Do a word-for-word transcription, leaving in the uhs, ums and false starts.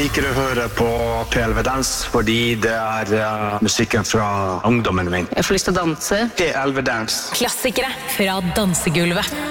liker å høre på P L V Dans, fordi det er uh, musikken fra ungdommen min. Jeg får lyst til å danse. P L V Dans. Klassikere fra dansegulvet.